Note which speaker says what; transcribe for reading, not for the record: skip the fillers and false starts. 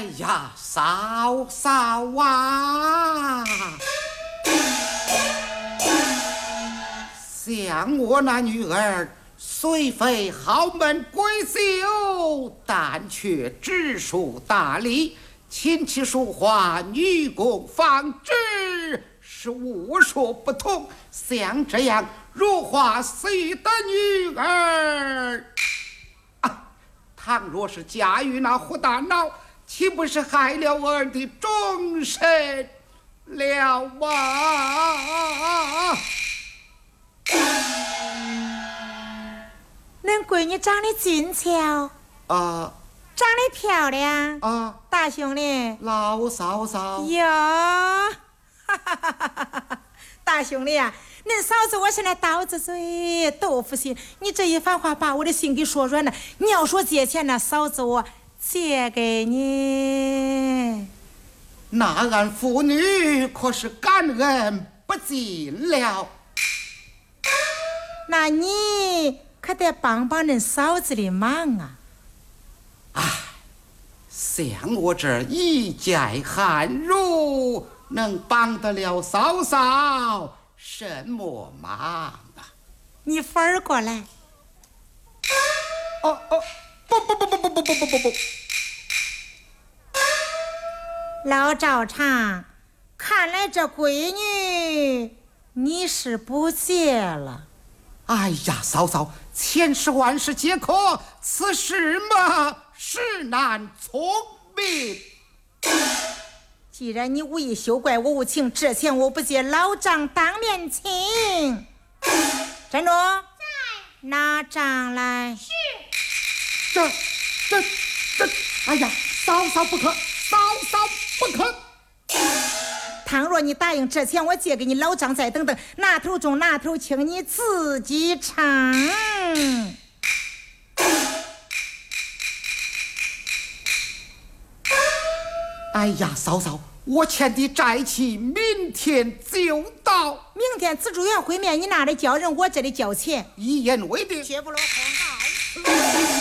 Speaker 1: 哎呀，嫂嫂啊，像我那女儿，虽非豪门贵秀，但却知书达理，琴棋书画，女工纺织，是无所不通。像这样如花似玉的女儿啊，倘若是嫁与那胡大脑，岂不是害了儿的终身了啊？
Speaker 2: 恁闺女长得俊俏
Speaker 1: 啊，
Speaker 2: 长得漂亮
Speaker 1: 啊，
Speaker 2: 大兄弟，
Speaker 1: 老嫂嫂
Speaker 2: 哟，大兄弟啊，恁嫂子我是那刀子嘴豆腐心，你这一番话把我的心给说软了。你要说借钱呢，嫂子我借给你。
Speaker 1: 那俺父女可是感恩不尽了。
Speaker 2: 那你可得帮帮恁嫂子的忙啊！
Speaker 1: 唉，像我这一介寒儒，能帮得了嫂嫂什么忙啊？
Speaker 2: 你反儿过来。
Speaker 1: 哦，不，
Speaker 2: 老赵常，看来这闺女你是不借了。
Speaker 1: 哎呀，嫂嫂，千事万事皆可，此事嘛，实难聪明。
Speaker 2: 既然你无意休怪我无情，这钱我不借，老丈当面请。站住！在。拿账来。是。
Speaker 1: 这，哎呀，嫂嫂不可，嫂嫂不可。
Speaker 2: 倘若你答应这钱我借给你，老张再等等，哪头重哪头轻你自己尝。
Speaker 1: 哎呀，嫂嫂，我欠的债期明天就到，
Speaker 2: 明天紫竹园会面，你那里交人，我这里交钱，
Speaker 1: 一言为定。
Speaker 2: 切不落空好。